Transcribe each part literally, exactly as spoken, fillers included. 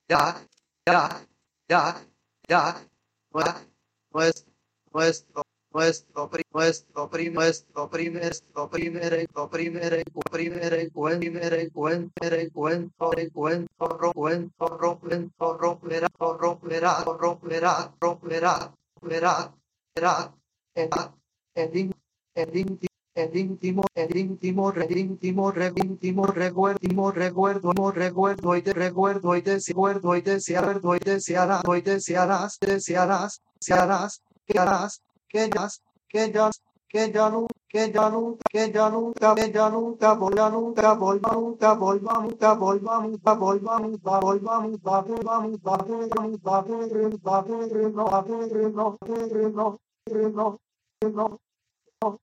ya, ya, ya, ya, nue- nuestro, nuestro, nuestro, pri- nuestro, pri- nuestro primer, nuestro primer, nuestro primer, encu- primer, encu- primer encuentro, encuentro, encuentro, encuentro, encuentro, romperá, romperá, romperá, romperá, romperá, romperá, el, el, in- el íntimo, el íntimo, el íntimo, el íntimo, el íntimo recuerdo, recuerdo, no recuerdo y te recuerdo y te recuerdo y te deseardo y desearás, y desearás, desearás, desearás, que harás, que harás, que ya, que ya no, que ya nunca, que ya nunca, que ya nunca, volva, nunca, volva, nunca, volva, nunca, volva, nunca, volva, nunca, volva, nunca, volva, nunca, volva, nunca, volva, no, no, no, no, no,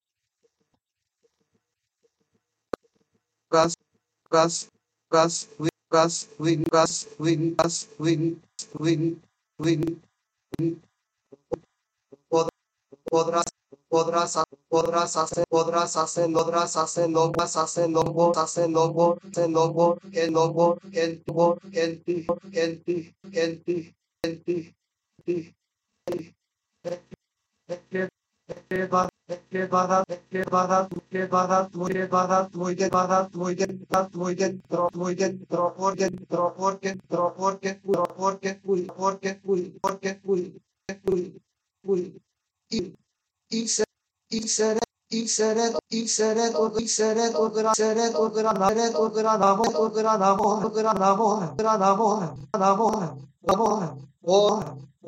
gas, gas, gas, gas, win, gas, win, gas, win, win, win, win, pod- podrás, podrás, ha- podrás hacer, podrás hacer, podrás hacerlo, vas a hacerlo, vos hacerlo, vos hacerlo, vos, el lobo, el tubo, el ti, el ti, el ti, el ti, ti, que va, que va, que va, que va, que va, muy que va, muy que va, muy que tro, muy que tro, porque tro, porque tro, porque tro, porque fui, porque fui, porque fui, fui, fui, y y se y seré y seré y seré y seré gran seré gran seré gran amor gran amor gran amor gran amor gran amor amor